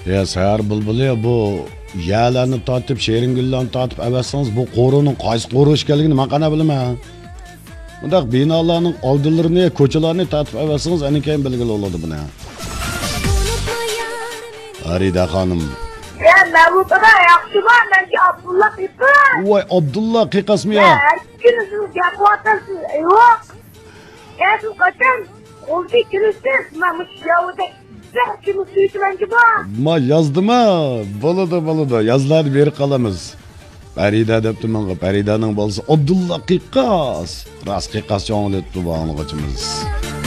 Ya sayar bulbul ya bu yağlarını tatip, şeringüllerini tatip evetseniz bu korunun qaysi qoru işkelligini man qana bilaman. Bundaq binalarning oldilarini, ko'chalarni tatib evetseniz eni keyin bilgili bo'ladi buni. Farida xonim. Ya Mahmud aka yaxshimi? Menga Abdulla Qiqas. Voy Abdulla Qiqasmi ya? Kuni siz gaplashasiz. Yo'q. Ya siz qachon qo'lga kirishsiz? Mana shu yo'lda kim suyutmanchi bor? Ma yazdima. Bo'ladi. Yazlarni berib qolamiz. Farida debdi menga. Faridaning bolasi Abdulla Qiqas. Ras Qiqas jonli tutib olmoqchimiz.